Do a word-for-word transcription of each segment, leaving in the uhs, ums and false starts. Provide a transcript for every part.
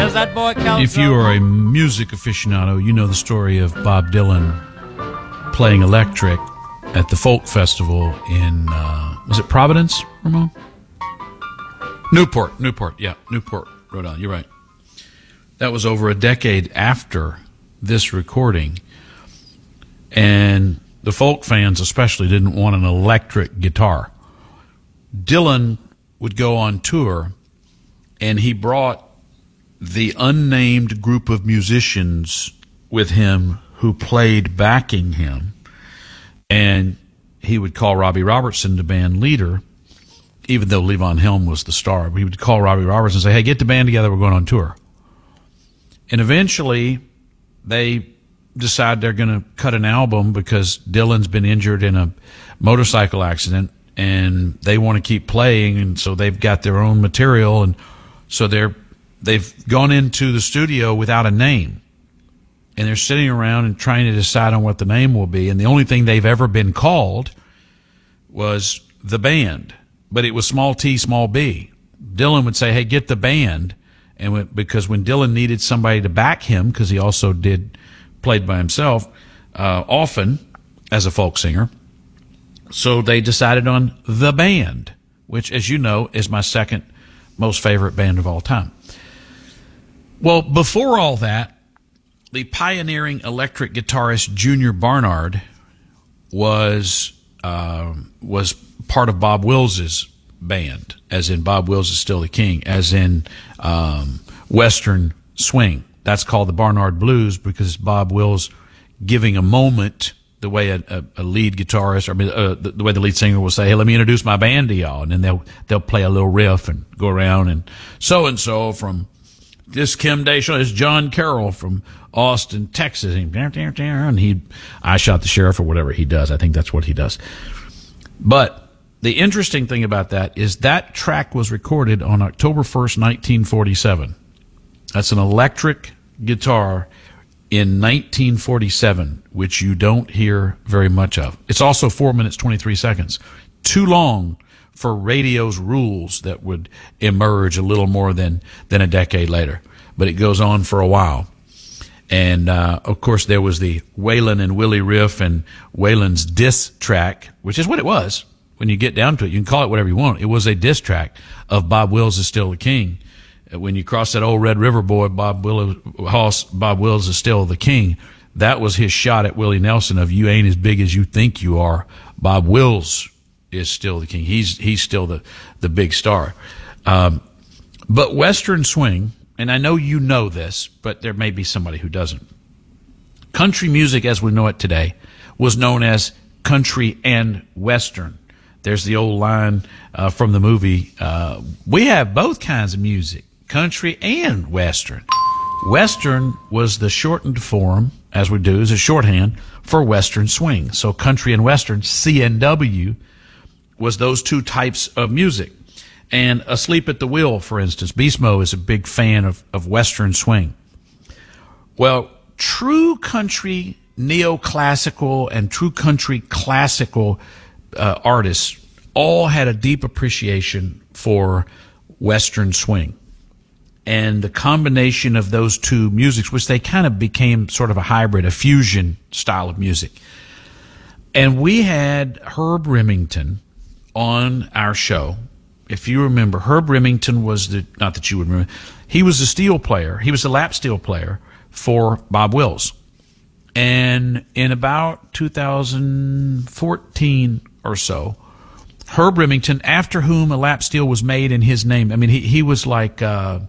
Cause that boy counts. If you are a music aficionado, you know the story of Bob Dylan playing electric at the folk festival in, uh, was it Providence, Ramon? Newport, Newport, yeah, Newport, Rhode Island, you're right. That was over a decade after this recording, and the folk fans especially didn't want an electric guitar. Dylan would go on tour, and he brought the unnamed group of musicians with him who played backing him, and he would call Robbie Robertson, the band leader, even though Levon Helm was the star. He would call Robbie Robertson and say, hey, get the band together, we're going on tour. And eventually, they decide they're going to cut an album because Dylan's been injured in a motorcycle accident, and they want to keep playing, and so they've got their own material, and so they're they've gone into the studio without a name, and they're sitting around and trying to decide on what the name will be, and the only thing they've ever been called was the band, but it was small t, small b. Dylan would say, hey, get the band, and when, because when Dylan needed somebody to back him, because he also did played by himself uh, often as a folk singer, so they decided on the band, which, as you know, is my second most favorite band of all time. Well, before all that, the pioneering electric guitarist Junior Barnard was uh, was part of Bob Wills's band, as in Bob Wills is Still the King, as in um, Western Swing. That's called the Barnard Blues because Bob Wills giving a moment, the way a, a, a lead guitarist, or uh, the, the way the lead singer will say, hey, let me introduce my band to y'all, and then they'll they'll play a little riff and go around, and so-and-so from this Kim Day show is John Carroll from Austin, Texas, and he, I Shot the Sheriff or whatever he does. I think that's what he does. But the interesting thing about that is that track was recorded on October first, nineteen forty-seven. That's an electric guitar in nineteen forty-seven, which you don't hear very much of. It's also four minutes, twenty-three seconds. Too long for radio's rules that would emerge a little more than, than a decade later. But it goes on for a while. And, uh, of course, there was the Waylon and Willie riff and Waylon's diss track, which is what it was. When you get down to it, you can call it whatever you want. It was a diss track of Bob Wills is Still the King. When you cross that old Red River boy, Bob Wills, Bob Wills is still the king. That was his shot at Willie Nelson of you ain't as big as you think you are. Bob Wills is still the king. He's he's still the, the big star. Um, but Western Swing, and I know you know this, but there may be somebody who doesn't. Country music as we know it today was known as country and Western. There's the old line uh, from the movie, uh, we have both kinds of music, country and Western. Western was the shortened form, as we do, is a shorthand for Western Swing. So country and Western, C N W, was those two types of music. And Asleep at the Wheel, for instance, Beast Mode is a big fan of, of Western Swing. Well, true country neoclassical and true country classical uh, artists all had a deep appreciation for Western Swing. And the combination of those two musics, which they kind of became sort of a hybrid, a fusion style of music. And we had Herb Remington on our show. If you remember, Herb Remington was the, not that you would remember, he was the steel player. He was the lap steel player for Bob Wills. And in about two thousand fourteen or so, Herb Remington, after whom a lap steel was made in his name, I mean, he, he was like, uh,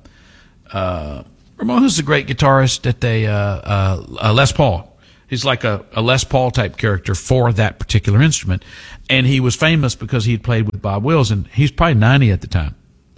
uh, Ramon, who's the great guitarist that they, uh, uh, uh, Les Paul. He's like a, a Les Paul type character for that particular instrument. And he was famous because he'd played with Bob Wills, and he's probably ninety at the time.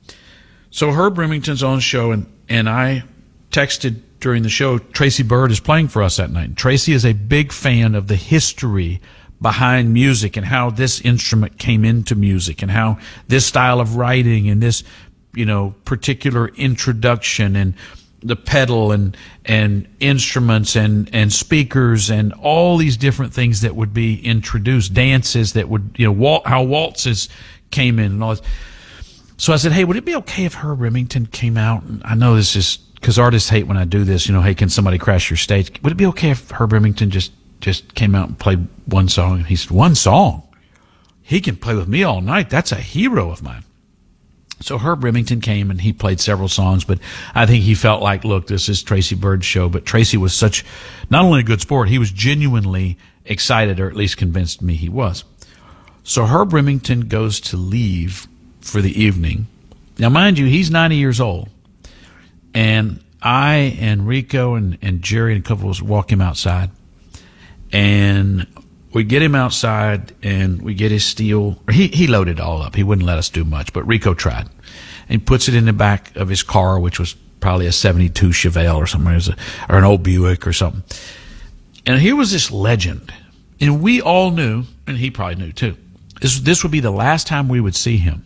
So Herb Remington's on the show, and, and I texted during the show, Tracy Bird is playing for us that night. And Tracy is a big fan of the history behind music and how this instrument came into music and how this style of writing and this, you know, particular introduction and the pedal and and instruments and and speakers and all these different things that would be introduced, dances that would, you know, wal- how waltzes came in and all this. So I said, hey, would it be okay if Herb Remington came out? And I know this is because artists hate when I do this. You know, hey, can somebody crash your stage? Would it be okay if Herb Remington just just came out and played one song? And he said, one song? He can play with me all night. That's a hero of mine. So Herb Remington came and he played several songs, but I think he felt like, look, this is Tracy Byrd's show. But Tracy was such, not only a good sport, he was genuinely excited, or at least convinced me he was. So Herb Remington goes to leave for the evening. Now, mind you, he's ninety years old. And I and Rico and, and Jerry and a couple of us walk him outside. And we get him outside and we get his steel. He, he loaded it all up. He wouldn't let us do much, but Rico tried. And he puts it in the back of his car, which was probably a seventy-two Chevelle or something, or an old Buick or something. And here was this legend. And we all knew, and he probably knew too, this, this would be the last time we would see him.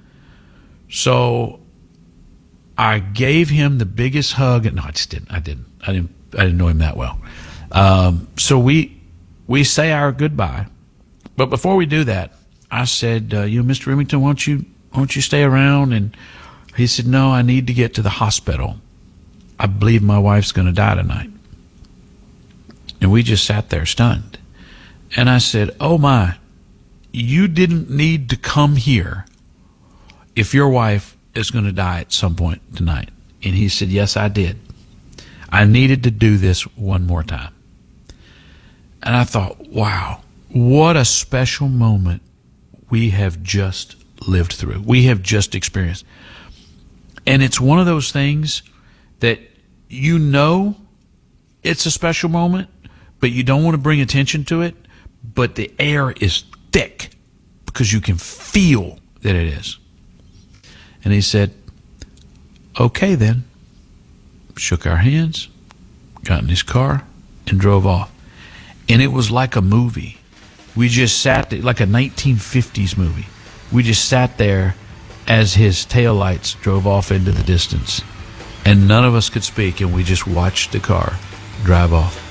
So I gave him the biggest hug. And, no, I just didn't. I didn't. I didn't. I didn't know him that well. Um, so we we say our goodbye. But before we do that, I said, uh, "You, know, Mister Remington, won't you won't you stay around?" And he said, "No, I need to get to the hospital. I believe my wife's going to die tonight." And we just sat there stunned. And I said, "Oh my, you didn't need to come here if your wife is going to die at some point tonight." And he said, "Yes, I did. I needed to do this one more time." And I thought, wow, what a special moment we have just lived through. We have just experienced. And it's one of those things that you know it's a special moment, but you don't want to bring attention to it, but the air is thick because you can feel that it is. And he said, "Okay then," shook our hands, got in his car, and drove off. And it was like a movie. We just sat there, like a nineteen fifties movie. We just sat there as his taillights drove off into the distance. And none of us could speak, and we just watched the car drive off.